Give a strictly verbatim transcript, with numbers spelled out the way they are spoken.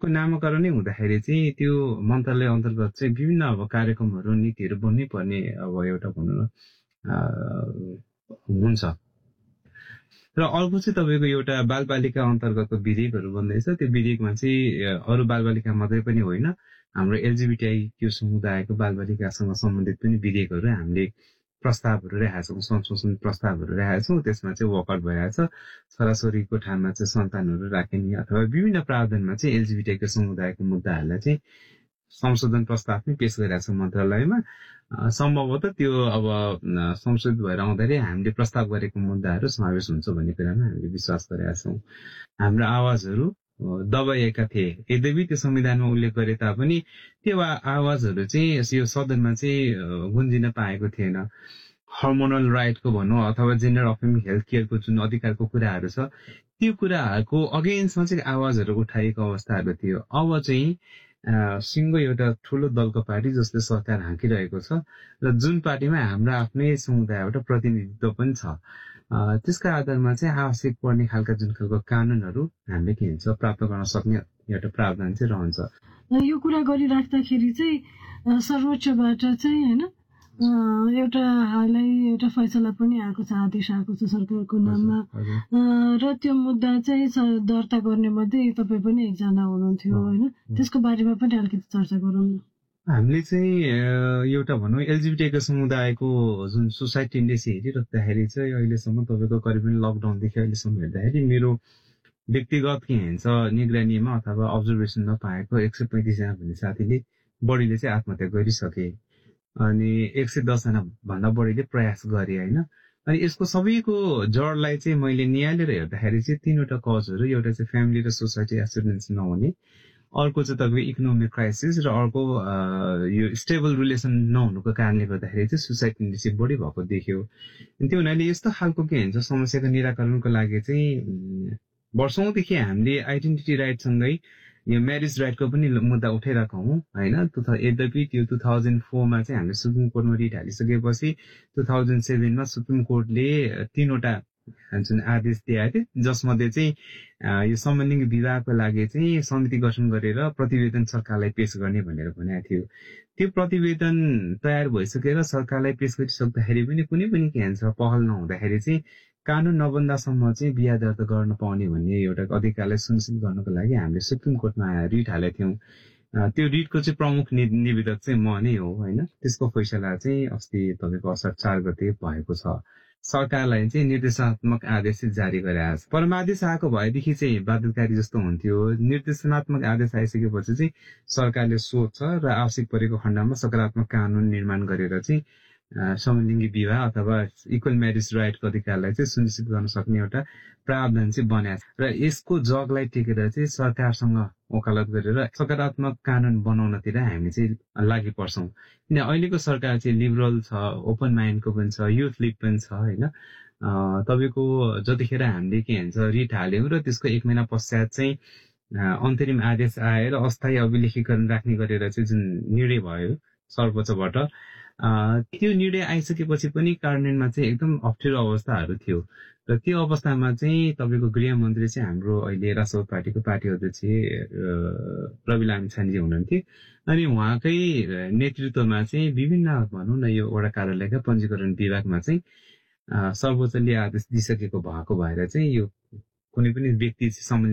ऐनको नामाकरणै हुँदाखेरि चाहिँ त्यो मन्त्रालय अन्तर्गत चाहिँ विभिन्न अब कार्यक्रमहरू नीतिहरू बन्नै पर्ने अब एउटा भनौँ न हुन्छ। र अर्को चाहिँ तपाईँको एउटा बालबालिका अन्तर्गतको विधेयकहरू बन्दैछ। त्यो विधेयकमा चाहिँ अरू बालबालिका मात्रै पनि होइन, हाम्रो एलजिबिटिआई समुदायको बालबालिकासँग सम्बन्धित पनि विधेयकहरू हामीले प्रस्तावहरू राखेका छौँ, संशोधन प्रस्तावहरू राखेका छौँ। त्यसमा चाहिँ वर्कआउट भइरहेछ। छोराछोरीको ठाउँमा चाहिँ सन्तानहरू राखिने अथवा विभिन्न प्रावधानमा चाहिँ एलजिबिटिआईको समुदायको मुद्दाहरूलाई चाहिँ संशोधन प्रस्ताव पनि पेश गरिरहेको छ मन्त्रालयमा। सम्भवतः त्यो अब संशोधित भएर आउँदाखेरि हामीले प्रस्ताव गरेको मुद्दाहरू समावेश हुन्छ भन्ने कुरामा हामीले विश्वास गरेका छौँ। हाम्रो आवाजहरू दबाइएका थिए, यद्यपि त्यो संविधानमा उल्लेख गरे तापनि त्यो आवाजहरू चाहिँ यो सदनमा चाहिँ गुन्जिन पाएको थिएन। हर्मोनल राइटको भनौँ अथवा जेन्डर अफर्मिङ हेल्थ केयरको जुन अधिकारको कुराहरू छ, त्यो कुराहरूको अगेन्स्टमा चाहिँ आवाजहरू उठाइएको अवस्थाहरू थियो। अब चाहिँ सिङ्गो एउटा ठुलो दलको पार्टी जसले सरकार हाँकिरहेको छ र जुन पार्टीमा हाम्रो आफ्नै समुदायबाट प्रतिनिधित्व पनि छ, त्यसका आधारमा चाहिँ आवश्यक पर्ने खालका जुन खालको कानुनहरू हामीले के भन्छ प्राप्त गर्न सक्ने एउटा प्रावधान चाहिँ रहन्छ। यो कुरा गरिराख्दाखेरि चाहिँ सर्वोच्चबाट चाहिँ होइन एउटा हालै एउटा फैसला पनि आएको छ, आदेश आएको छ सरकारको नाममा, र त्यो मुद्दा चाहिँ दर्ता गर्ने मध्ये तपाईँ पनि एकजना हुनुहुन्थ्यो होइन, त्यसको बारेमा पनि अलिकति चर्चा गरौँ न। हामीले चाहिँ एउटा भनौँ एलजिबिटीको समुदायको जुन सोसाइटी इन्डेक्स हेरिराख्दाखेरि चाहिँ अहिलेसम्म तपाईँको करिबन लकडाउनदेखि अहिलेसम्म हेर्दाखेरि मेरो व्यक्तिगत के भन्छ निगरानीमा अथवा अब्जर्भेसनमा पाएको एक सय पैँतिसजना भन्ने साथीले बढीले चाहिँ आत्महत्या गरिसके अनि एक सय दसजना भन्दा बढीले प्रयास गरे होइन। अनि यसको सबैको जडलाई चाहिँ मैले निहालेर हेर्दाखेरि चाहिँ तीनवटा कजहरू, एउटा चाहिँ फ्यामिली र सोसाइटी एसुरेन्स नहुने, अर्को चाहिँ तपाईँको इकोनोमिक क्राइसिस र अर्को यो स्टेबल रिलेसन नहुनुको कारणले गर्दाखेरि चाहिँ सुसाइड इन्डेक्स बढी भएको देख्यो। त्यो हुनाले यस्तो खालको के भन्छ समस्याको निराकरणको लागि चाहिँ वर्षौंदेखि हामीले आइडेन्टिटी राइटसँगै यो म्यारिज राइटको पनि मुद्दा उठाइरहेको हौँ होइन। यद्यपि त्यो टु थाउजन्ड फोरमा चाहिँ हामीले सुप्रिम कोर्टमा रिट हालिसकेपछि टु थाउजन्ड सेभेनमा सुप्रिम कोर्टले तीनवटा जुन आदेश दिएको थियो, जसमध्ये चाहिँ यो समलिङ्गी विवाहको लागि चाहिँ समिति गठन गरेर प्रतिवेदन सरकारलाई पेश गर्ने भनेर भनेको थियो। त्यो प्रतिवेदन तयार भइसकेर सरकारलाई पेश गरिसक्दाखेरि पनि कुनै पनि के भन्छ पहल नहुँदाखेरि चाहिँ कानुन नबन्दासम्म चाहिँ बिहा दर्ता गर्न पाउने भन्ने एउटा अधिकारलाई सुनिश्चित गर्नको लागि हामीले सुप्रिम कोर्टमा रिट हालेका थियौँ। त्यो रिटको चाहिँ प्रमुख निवेदक चाहिँ म नै हो होइन। त्यसको फैसला चाहिँ अस्ति तपाईँको असार चार गते भएको छ। सरकारलाई चाहिँ निर्देशनात्मक आदेश जारी गरेको छ। परमादेश आएको भएदेखि चाहिँ बाध्यकारी जस्तो हुन्थ्यो। निर्देशनात्मक आदेश आइसकेपछि चाहिँ सरकारले सोध्छ र आवश्यक परेको खण्डमा सकारात्मक कानून निर्माण गरेर चाहिँ समलिङ्गी विवाह अथवा इक्वल म्यारिज राइटको अधिकारलाई चाहिँ सुनिश्चित गर्न सक्ने एउटा प्रावधान चाहिँ बनाएको छ। र यसको जगलाई टेकेर चाहिँ सरकारसँग वकालत गरेर सकारात्मक कानून बनाउनतिर हामी चाहिँ लागि पर्छौँ। किन अहिलेको सरकार चाहिँ लिबरल छ, ओपन माइन्डको पनि छ, युथ लिग पनि छ होइन। तपाईँको जतिखेर हामीले के भन्छ रिट हाल्यौँ र त्यसको एक महिना पश्चात चाहिँ अन्तरिम आदेश आएर अस्थायी अभिलेखीकरण राख्ने गरेर चाहिँ जुन निर्णय भयो सर्वोच्चबाट, त्यो निर्णय आइसकेपछि पनि कार्यान्वयनमा चाहिँ एकदम अप्ठ्यारो अवस्थाहरू थियो। र त्यो अवस्थामा चाहिँ तपाईँको गृहमन्त्री चाहिँ हाम्रो अहिले राष्ट्रवादी पार्टीको पार्टी अध्यक्ष रवि लामिछानेजी हुनुहुन्थ्यो। अनि उहाँकै नेतृत्वमा चाहिँ विभिन्न भनौँ न यो वडा कार्यालयका पञ्जीकरण विभागमा चाहिँ सर्वोच्चले आदेश दिइसकेको भएको भएर चाहिँ यो कुनै पनि व्यक्ति